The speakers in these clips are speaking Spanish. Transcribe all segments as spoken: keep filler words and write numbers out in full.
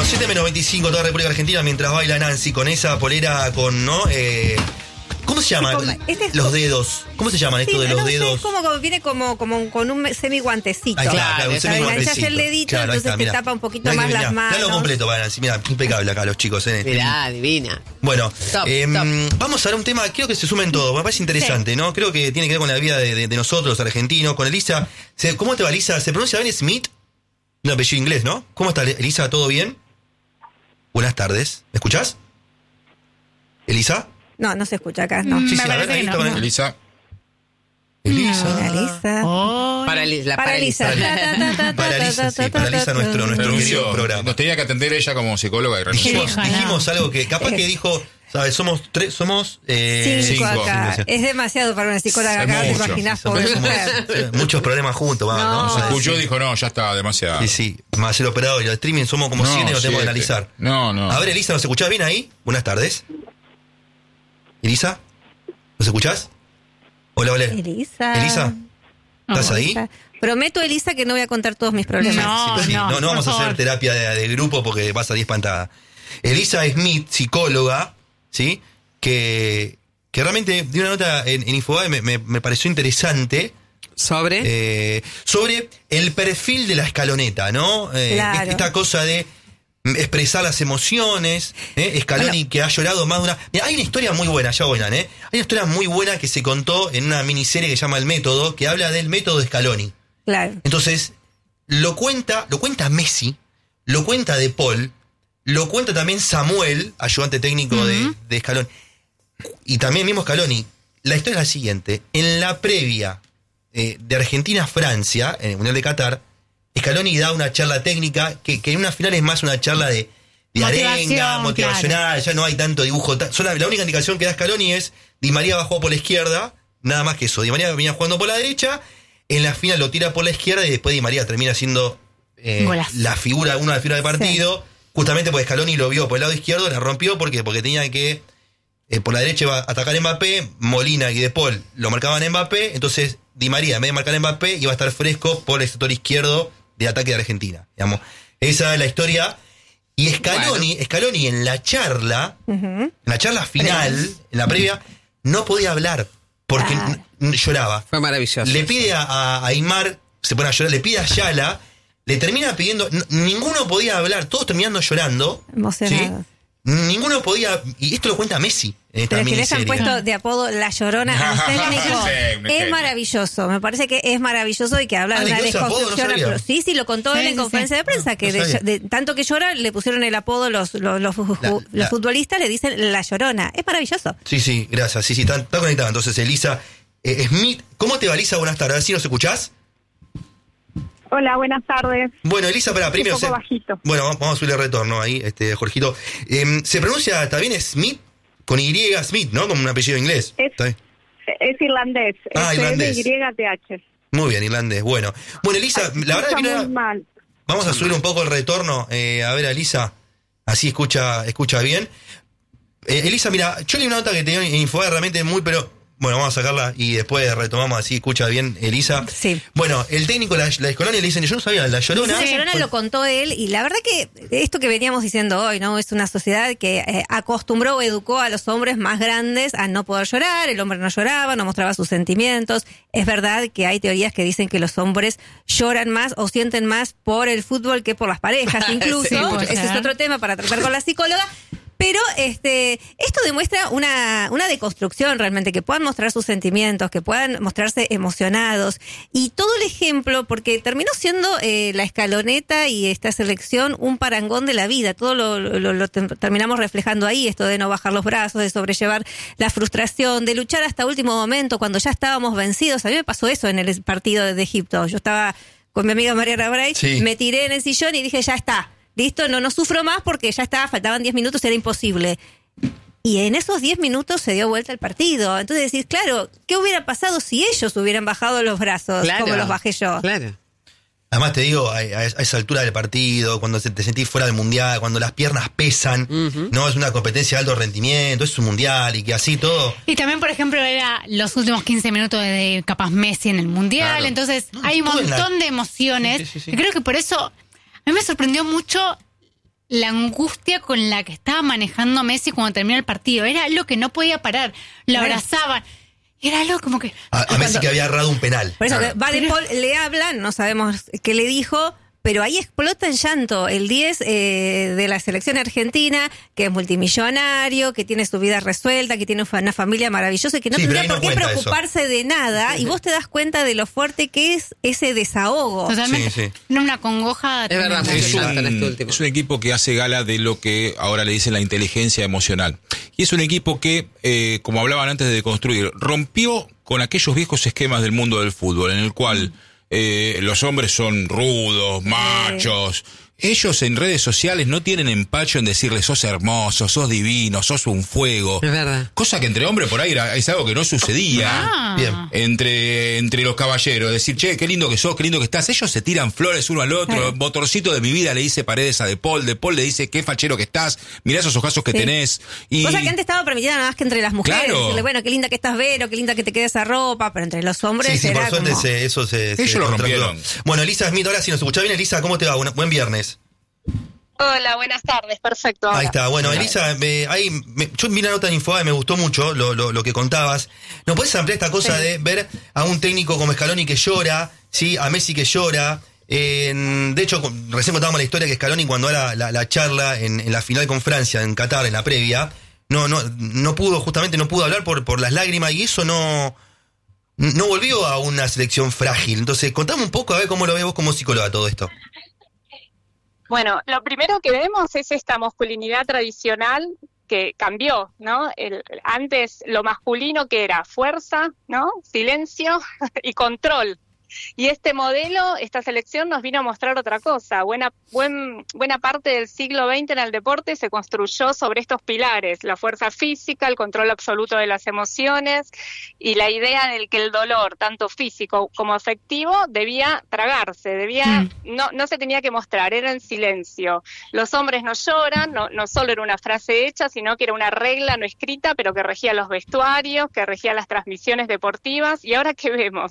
siete menos veinticinco, toda la República Argentina, mientras baila Nancy con esa polera con, ¿no? Eh, ¿Cómo se llaman? Sí, este es los dedos. ¿Cómo se llaman sí, esto de los no dedos? Sé, es como, como viene como, como con un semi guantecito. Ay, claro, claro, un semi guantecito. el dedito, claro, entonces está, te mirá. tapa un poquito Mirá más que, las mirá, manos. Mirá lo completo para Nancy. Mira, impecable acá los chicos. ¿eh? Mirá, divina. Bueno, Top, eh, top. vamos a ver un tema, creo que se sumen todos, me parece interesante, sí. ¿no? Creo que tiene que ver con la vida de, de, de nosotros, los argentinos, con Elisa. ¿Cómo te va, Elisa? ¿Se pronuncia bien Smith? Un apellido inglés, ¿no? ¿Cómo está, Elisa? ¿Todo bien? Buenas tardes. ¿Me escuchás? ¿Elisa? No, no se escucha acá, no. Sí, Me sí, a ver, ahí no, está. no. Elisa. Elisa. Elisa. Oh. Paralis- la Paraliza. paraliza. Paraliza, sí, paraliza nuestro, nuestro Renunció. programa. Nos tenía que atender ella como psicóloga y renunció. Dijimos, Ojalá. dijimos algo que capaz que dijo, ¿sabes? Somos tres, somos eh, Cinco, cinco. acá. Cinco, sí. Es demasiado para una psicóloga Es acá, te mucho. imaginas, Somos- pobre somos- mujer. muchos problemas juntos, vamos, No. ¿no? Se O sea, escuchó sí. y dijo, no, ya está, demasiado. Sí, sí, más el operador y el streaming somos como No, siete y nos tenemos que siete. analizar. No, no. A ver, Elisa, ¿nos escuchás bien ahí? Buenas tardes. Elisa, ¿nos escuchás? Hola, hola. Elisa. Elisa, ¿estás ahí? Elisa. Prometo, Elisa, que no voy a contar todos mis problemas. No, Sí, sí, no, no, no por vamos a hacer favor. terapia de, de grupo porque vas a salir espantada. Elisa Smith, psicóloga, ¿sí? Que, que realmente dio una nota en, en Infobae, me, me, me pareció interesante. ¿Sobre? Eh, sobre el perfil de la escaloneta, ¿no? Eh, Claro. Esta cosa de expresar las emociones, ¿eh? Scaloni Bueno. que ha llorado más de una... Mira, hay una historia muy buena, ya buena, ¿eh? Hay una historia muy buena que se contó en una miniserie que se llama El Método, que habla del método de Scaloni. Claro. Entonces, lo cuenta, lo cuenta Messi, lo cuenta De Paul, lo cuenta también Samuel, ayudante técnico de, de Scaloni, y también mismo Scaloni. La historia es la siguiente: en la previa eh, de Argentina-Francia, en el Mundial de Qatar, Scaloni da una charla técnica que, que en una final es más una charla de, de Motivación, arenga, motivacional, ya no hay tanto dibujo. ta- Solo la única indicación que da Scaloni es Di María va a jugar por la izquierda, nada más que eso. Di María venía jugando por la derecha, en la final lo tira por la izquierda y después Di María termina siendo eh, Golazo. la figura, una de las figuras del partido, justamente porque Scaloni lo vio por el lado izquierdo, la rompió porque, porque tenía que, eh, por la derecha iba a atacar a Mbappé, Molina y De Paul lo marcaban a Mbappé, entonces Di María, en vez de marcar a Mbappé, iba a estar fresco por el sector izquierdo de ataque de Argentina, digamos. Esa es la historia. Y Scaloni, Bueno. Scaloni en la charla, Ujú. en la charla final, en la previa, no podía hablar porque Ah. n- n- lloraba. Fue maravilloso. Le pide a, a Aymar, se pone a llorar, le pide a Yala, le termina pidiendo, n- ninguno podía hablar, todos terminando llorando. Emocionados. ¿sí? Ninguno podía, y esto lo cuenta Messi en esta Pero es que les han miniserie. puesto de apodo La Llorona al técnico. Sí, un Es genio. maravilloso. Me parece que es maravilloso y que habla Ah, de ¿le una quedó ese apodo? No desconstrucción. sabía. absoluta. Sí, sí, lo contó Sí, él en sí, conferencia sí. de prensa, que No de, sabía. de tanto que llora, le pusieron el apodo los, los, los, La- los la- futbolistas, le dicen La Llorona. Es maravilloso. Sí, sí, gracias. Sí, sí, está, está conectada. Entonces, Elisa eh, Smith, ¿cómo te va, Elisa? Buenas tardes. ¿Sí nos escuchás? Hola, buenas tardes. Bueno, Elisa, para primero. Un poco se- bajito. Bueno, vamos, vamos a subirle retorno ahí, este, Jorgito. Eh, se pronuncia, ¿está bien? Smith con Y, Smith, ¿no? Como un apellido inglés. Es- ¿Está bien? Es irlandés. Ah, es irlandés. Y T H. Muy bien, irlandés. Bueno, bueno, Elisa, la verdad Está que no muy era- mal. vamos a subir un poco el retorno. eh, a ver, a Elisa, así escucha, escucha bien. Eh, Elisa, mira, yo leí una nota que tenía en Infobae realmente muy, pero bueno, vamos a sacarla y después retomamos así, escucha bien, Elisa. Sí. Bueno, el técnico de la, la Scaloni le dicen, yo no sabía, la Llorona. La Llorona lo contó él y la verdad que esto que veníamos diciendo hoy, ¿no? Es una sociedad que eh, acostumbró o educó a los hombres más grandes a no poder llorar, el hombre no lloraba, no mostraba sus sentimientos. Es verdad que hay teorías que dicen que los hombres lloran más o sienten más por el fútbol que por las parejas incluso. Sí, puede Ese es ser. otro tema para tratar con la psicóloga. Pero este, esto demuestra una, una deconstrucción realmente, que puedan mostrar sus sentimientos, que puedan mostrarse emocionados. Y todo el ejemplo, porque terminó siendo eh, la escaloneta y esta selección un parangón de la vida. Todo lo, lo, lo tem- terminamos reflejando ahí, esto de no bajar los brazos, de sobrellevar la frustración, de luchar hasta último momento cuando ya estábamos vencidos. A mí me pasó eso en el partido de Egipto. Yo estaba con mi amiga Mariana Bray, Sí. me tiré en el sillón y dije, ya está. Listo, no, no sufro más porque ya estaba, faltaban diez minutos, era imposible. Y en esos diez minutos se dio vuelta el partido. Entonces decís, claro, ¿qué hubiera pasado si ellos hubieran bajado los brazos Claro. como los bajé yo? Claro. Además te digo, a, a esa altura del partido, cuando te sentís fuera del mundial, cuando las piernas pesan, Ujú. no es una competencia de alto rendimiento, es un mundial y que así todo. Y también, por ejemplo, era los últimos quince minutos de capaz Messi en el Mundial. Claro. Entonces, No, hay un todo en la- montón de emociones. Sí, sí, sí, sí. Y creo que por eso a mí me sorprendió mucho la angustia con la que estaba manejando Messi cuando terminó el partido. Era algo que no podía parar. Lo Bueno. abrazaban. Era algo como que... A, a Messi que había errado un penal. Por eso, Claro. que Vale Paul le habla, no sabemos qué le dijo, pero ahí explota en llanto el diez eh, de la selección argentina, que es multimillonario, que tiene su vida resuelta, que tiene una familia maravillosa y que no Sí, pero tendría ahí no por qué cuenta preocuparse de nada. Y vos te das cuenta de lo fuerte que es ese desahogo. Totalmente. Sí, sí. Era una congoja. Es verdad, tremenda. muy Es llanto en este un, último. es un equipo que hace gala de lo que ahora le dicen la inteligencia emocional. Y es un equipo que, eh, como hablaban antes de construir, rompió con aquellos viejos esquemas del mundo del fútbol, en el cual eh, los hombres son rudos, machos. Ellos en redes sociales no tienen empacho en decirle sos hermoso, sos divino, sos un fuego. Es verdad. Cosa que entre hombres por ahí era, es algo que no sucedía. Ah. Bien. Entre, entre los caballeros, decir, che, qué lindo que sos, qué lindo que estás. Ellos se tiran flores uno al otro. Claro. Motorcito de mi vida le dice Paredes a De Paul. De Paul le dice, qué fachero que estás. Mirá esos ojazos que Sí. tenés. Y Cosa que antes estaba permitida nada más que entre las mujeres. Claro. Decirle, bueno, qué linda que estás, Vero, qué linda que te queda esa ropa, pero entre los hombres Sí, sí, era por suerte como... se- eso se, se Ellos lo controló. rompieron. Bueno, Elisa Smith, ahora si nos escucha bien, Elisa, ¿cómo te va? Buen, buen viernes. Hola, buenas tardes, perfecto. ahora. Ahí está, bueno, Elisa, me- ahí, me- yo vi la nota en Infobae y me gustó mucho lo, lo, lo que contabas. ¿Nos puedes ampliar esta cosa de ver a un técnico como Scaloni que llora, sí, a Messi que llora? En- de hecho, con- recién contábamos la historia que Scaloni cuando da la, la, la charla en, en la final con Francia, en Qatar, en la previa, no, no, no pudo, justamente no pudo hablar por, por las lágrimas y eso no, no volvió a una selección frágil. Entonces, contame un poco a ver cómo lo ves vos como psicóloga todo esto. Bueno, lo primero que vemos es esta masculinidad tradicional que cambió, ¿no? El, antes lo masculino que era fuerza, ¿no? Silencio y control. Y este modelo, esta selección nos vino a mostrar otra cosa. Buena, buen, buena parte del siglo veinte en el deporte se construyó sobre estos pilares: la fuerza física, el control absoluto de las emociones y la idea del que el dolor, tanto físico como afectivo, debía tragarse, debía, Mm. no, no se tenía que mostrar, era en silencio. Los hombres no lloran, no, no solo era una frase hecha, sino que era una regla no escrita, pero que regía los vestuarios, que regía las transmisiones deportivas. ¿Y ahora qué vemos?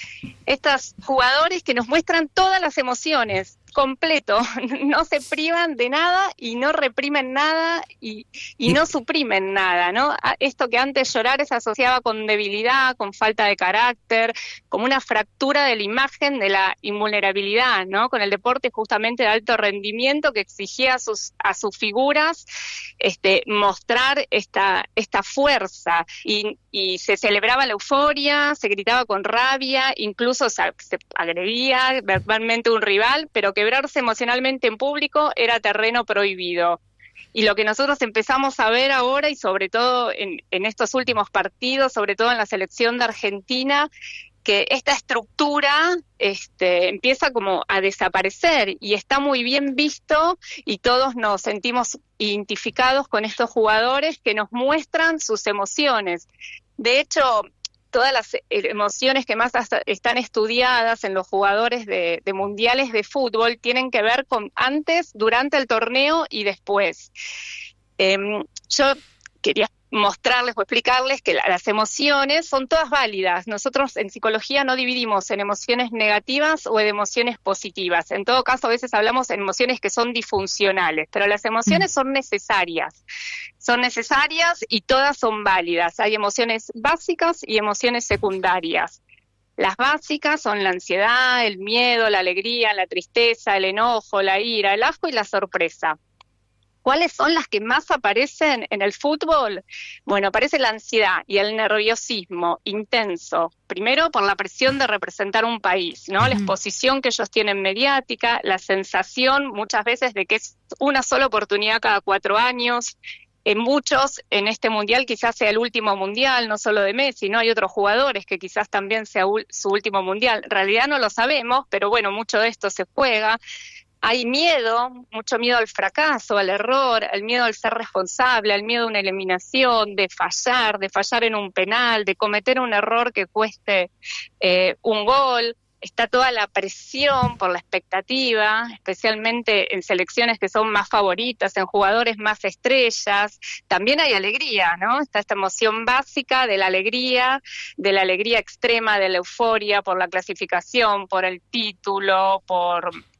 Estos jugadores que nos muestran todas las emociones, completo, no se privan de nada y no reprimen nada y, y no suprimen nada, ¿no? A- Esto que antes llorar se asociaba con debilidad, con falta de carácter, como una fractura de la imagen de la invulnerabilidad, ¿no? Con el deporte justamente de alto rendimiento que exigía a sus, a sus figuras este, mostrar esta, esta fuerza y, y se celebraba la euforia, se gritaba con rabia, incluso se, se agredía verbalmente a un rival, pero quebrarse emocionalmente en público era terreno prohibido. Y lo que nosotros empezamos a ver ahora, y sobre todo en, en estos últimos partidos, sobre todo en la selección de Argentina, que esta estructura este, empieza como a desaparecer y está muy bien visto y todos nos sentimos identificados con estos jugadores que nos muestran sus emociones. De hecho, todas las emociones que más hasta están estudiadas en los jugadores de, de mundiales de fútbol tienen que ver con antes, durante el torneo y después. Eh, yo quería mostrarles o explicarles que la, las emociones son todas válidas. Nosotros en psicología no dividimos en emociones negativas o en emociones positivas. En todo caso, a veces hablamos en emociones que son disfuncionales, pero las emociones son necesarias. Son necesarias y todas son válidas. Hay emociones básicas y emociones secundarias. Las básicas son la ansiedad, el miedo, la alegría, la tristeza, el enojo, la ira, el asco y la sorpresa. ¿Cuáles son las que más aparecen en el fútbol? Bueno, aparece la ansiedad y el nerviosismo intenso. Primero, por la presión de representar un país, ¿no? La exposición que ellos tienen mediática, la sensación muchas veces de que es una sola oportunidad cada cuatro años. En muchos, en este mundial quizás sea el último mundial, no solo de Messi, ¿no? Hay otros jugadores que quizás también sea ul- su último mundial. En realidad no lo sabemos, pero bueno, mucho de esto se juega. Hay miedo, mucho miedo al fracaso, al error, al miedo al ser responsable, al miedo a una eliminación, de fallar, de fallar en un penal, de cometer un error que cueste eh, un gol. Está toda la presión por la expectativa, especialmente en selecciones que son más favoritas, en jugadores más estrellas. También hay alegría, ¿no? Está esta emoción básica de la alegría, de la alegría extrema, de la euforia por la clasificación, por el título, por...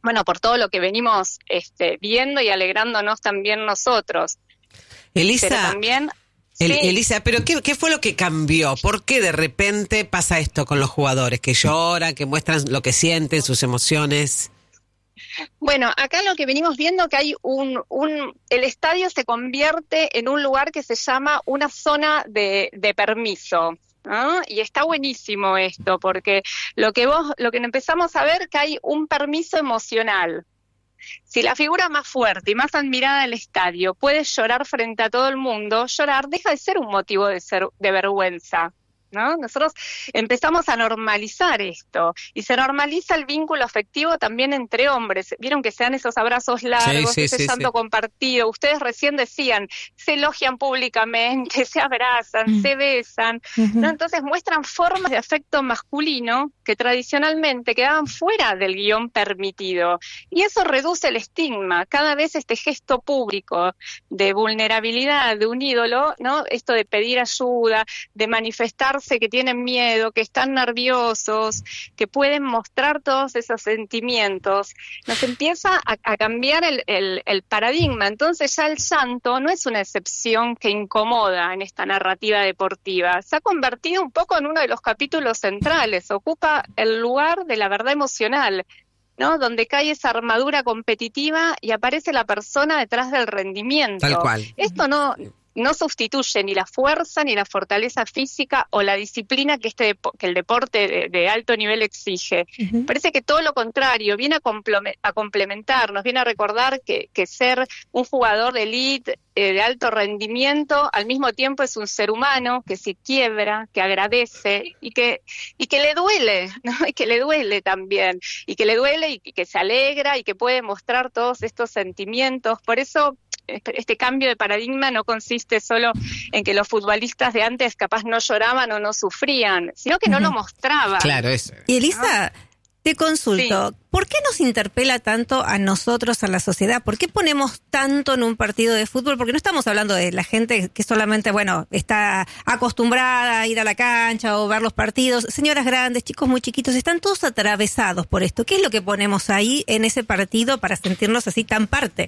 bueno, por todo lo que venimos este, viendo y alegrándonos también nosotros. Elisa, Pero también... El- sí. Elisa, pero qué, ¿qué fue lo que cambió? ¿Por qué de repente pasa esto con los jugadores? Que lloran, que muestran lo que sienten, sus emociones. Bueno, acá lo que venimos viendo que hay un, un, el estadio se convierte en un lugar que se llama una zona de, de permiso, ¿no? Y está buenísimo esto, porque lo que vos, lo que empezamos a ver que hay un permiso emocional. Si la figura más fuerte y más admirada del estadio puede llorar frente a todo el mundo, llorar deja de ser un motivo de ser, de vergüenza, ¿no? Nosotros empezamos a normalizar esto y se normaliza el vínculo afectivo también entre hombres. Vieron que se dan esos abrazos largos, Sí, sí, ese sí, llanto sí. compartido. Ustedes recién decían, se elogian públicamente, se abrazan, Mm. se besan, Ujú. ¿no? Entonces muestran formas de afecto masculino que tradicionalmente quedaban fuera del guión permitido. Y eso reduce el estigma. Cada vez este gesto público de vulnerabilidad de un ídolo, ¿no? Esto de pedir ayuda, de manifestarse que tienen miedo, que están nerviosos, que pueden mostrar todos esos sentimientos, nos empieza a, a cambiar el, el, el paradigma. Entonces ya el llanto no es una excepción que incomoda en esta narrativa deportiva. Se ha convertido un poco en uno de los capítulos centrales, ocupa el lugar de la verdad emocional, ¿no? Donde cae esa armadura competitiva y aparece la persona detrás del rendimiento. Tal cual. Esto no, no sustituye ni la fuerza, ni la fortaleza física o la disciplina que, este, depo- que el deporte de, de alto nivel exige. Ujú. Parece que todo lo contrario, viene a, complome- a complementarnos, viene a recordar que, que ser un jugador de élite, eh, de alto rendimiento, al mismo tiempo es un ser humano que se quiebra, que agradece y que, y que le duele, ¿no? Y que le duele también, y que le duele y, y que se alegra y que puede mostrar todos estos sentimientos. Por eso este, este cambio de paradigma no consiste solo en que los futbolistas de antes capaz no lloraban o no sufrían, sino que no Ujú. lo mostraban. Claro, eso. Y Elisa, te consulto, Sí. ¿por qué nos interpela tanto a nosotros, a la sociedad? ¿Por qué ponemos tanto en un partido de fútbol? Porque no estamos hablando de la gente que solamente, bueno, está acostumbrada a ir a la cancha o ver los partidos. Señoras grandes, chicos muy chiquitos, están todos atravesados por esto. ¿Qué es lo que ponemos ahí en ese partido para sentirnos así tan parte?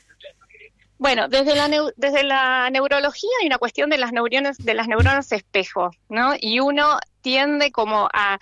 Bueno, desde la neu- desde la neurología hay una cuestión de las neuronas de las neuronas espejo, ¿no? Y uno tiende como a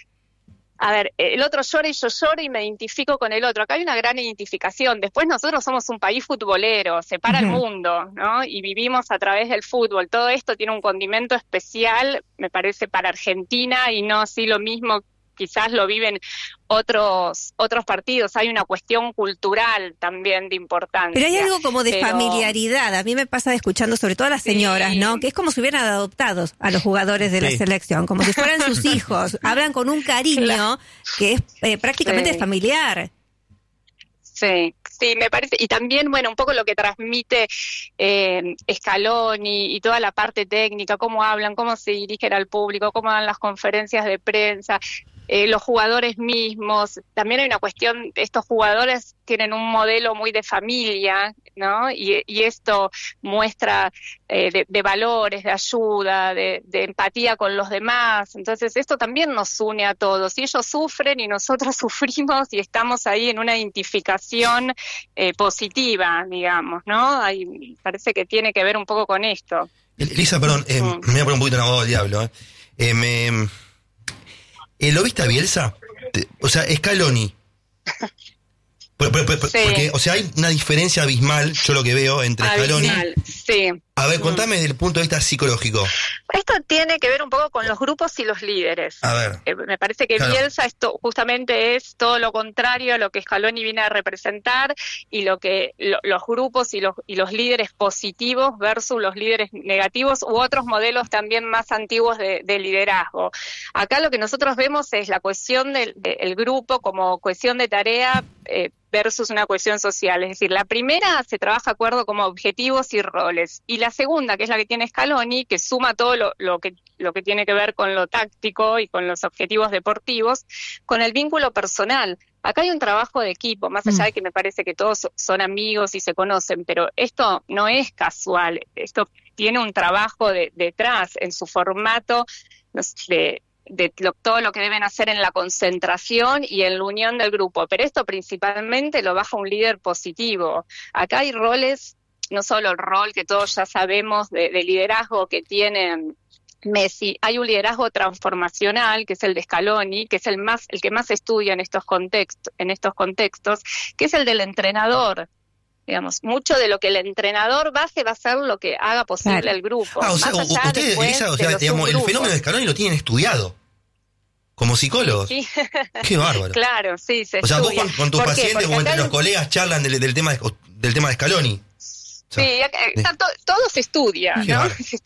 a ver, el otro llora y yo lloro y me identifico con el otro. Acá hay una gran identificación. Después nosotros somos un país futbolero, separa el Ujú. mundo, ¿no? Y vivimos a través del fútbol. Todo esto tiene un condimento especial, me parece, para Argentina y no así lo mismo. Quizás lo viven otros otros partidos. Hay una cuestión cultural también de importancia. Pero hay algo como de Pero- familiaridad. A mí me pasa escuchando, sobre todo a las Sí. señoras, ¿no? Que es como si hubieran adoptado a los jugadores de la Sí. selección, como si fueran sus hijos. Hablan con un cariño Claro. que es eh, prácticamente Sí. familiar. Sí, sí, me parece, y también, bueno, un poco lo que transmite eh, Scaloni y toda la parte técnica, cómo hablan, cómo se dirigen al público, cómo dan las conferencias de prensa, eh, los jugadores mismos. También hay una cuestión, estos jugadores tienen un modelo muy de familia, ¿no? Y, y esto muestra eh, de, de valores, de ayuda, de, de empatía con los demás. Entonces esto también nos une a todos. Y ellos sufren y nosotros sufrimos y estamos ahí en una identificación eh, positiva, digamos, ¿no? Hay, parece que tiene que ver un poco con esto. Elisa, perdón, eh, Mm. me voy a poner un poquito en abogado del diablo. Eh. Eh, me, eh, ¿Lo viste a Bielsa? Te- o sea, Scaloni. Por- por- por- Sí. Porque, o sea, hay una diferencia abismal, yo lo que veo, entre Scaloni. Abismal, sí. A ver, Mm. contame desde el punto de vista psicológico. Esto tiene que ver un poco con los grupos y los líderes. A ver. Eh, me parece que Claro. Bielsa esto justamente es todo lo contrario a lo que Scaloni viene a representar y lo que lo- los grupos y los y los líderes positivos versus los líderes negativos u otros modelos también más antiguos de, de liderazgo. Acá lo que nosotros vemos es la cohesión del, del grupo como cohesión de tarea eh, versus una cohesión social. Es decir, la primera se trabaja de acuerdo como objetivos y roles. Y la segunda, que es la que tiene Scaloni, que suma todo lo, lo que lo que tiene que ver con lo táctico y con los objetivos deportivos, con el vínculo personal. Acá hay un trabajo de equipo, más allá de que me parece que todos son amigos y se conocen, pero esto no es casual, esto tiene un trabajo de, detrás en su formato no sé, de de lo, todo lo que deben hacer en la concentración y en la unión del grupo, pero esto principalmente lo baja un líder positivo. Acá hay roles, no solo el rol que todos ya sabemos de, de liderazgo que tiene Messi, hay un liderazgo transformacional que es el de Scaloni, que es el más el que más estudia en estos contextos, en estos contextos, que es el del entrenador. Digamos, mucho de lo que el entrenador baje va a ser lo que haga posible Claro. el grupo. Ah, o sea, más allá ustedes, después Elisa, o de sea, los digamos, el subgrupos. fenómeno de Scaloni lo tienen estudiado. Como psicólogos. Sí. Qué bárbaro. Claro, sí, se O sea, vos estudia. con, con tus ¿Por qué? pacientes Porque o entre acá los hay- colegas charlan del, del tema de, del tema de Scaloni. O sea, Sí, acá- está to- todo se estudia, Qué ¿no? bárbaro. Se